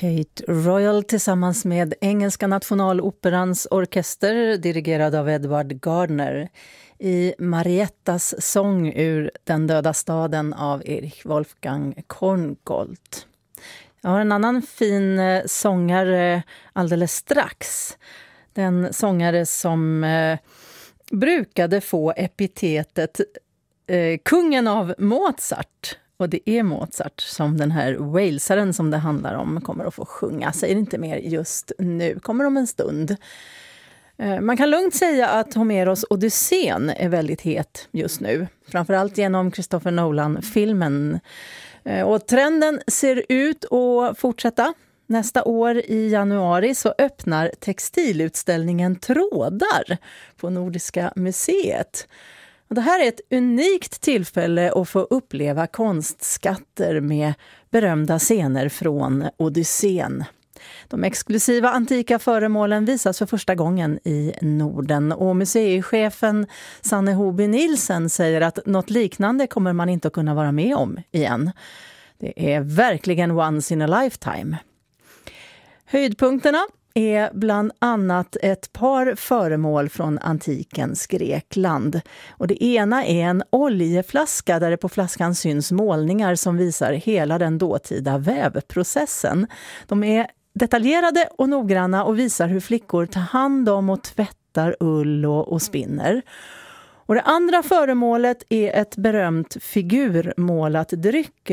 Kate Royal tillsammans med Engelska nationaloperans orkester dirigerad av Edward Gardner i Mariettas sång ur Den döda staden av Erich Wolfgang Korngold. Jag har en annan fin sångare alldeles strax. Den sångare som brukade få epitetet kungen av Mozart. Och det är Mozart som den här walesaren som det handlar om kommer att få sjunga. Säger inte mer just nu, kommer om en stund. Man kan lugnt säga att Homeros Odysseen är väldigt het just nu. Framförallt genom Christopher Nolan-filmen. Och trenden ser ut att fortsätta. Nästa år i januari så öppnar textilutställningen Trådar på Nordiska museet. Och det här är ett unikt tillfälle att få uppleva konstskatter med berömda scener från Odysseen. De exklusiva antika föremålen visas för första gången i Norden och museichefen Sanne Hoby Nielsen säger att något liknande kommer man inte att kunna vara med om igen. Det är verkligen once in a lifetime. Höjdpunkterna är bland annat ett par föremål från antikens Grekland. Och det ena är en oljeflaska där det på flaskan syns målningar som visar hela den dåtida vävprocessen. De är detaljerade och noggranna och visar hur flickor tar hand om och tvättar ull och spinner. Och det andra föremålet är ett berömt figurmålat dryck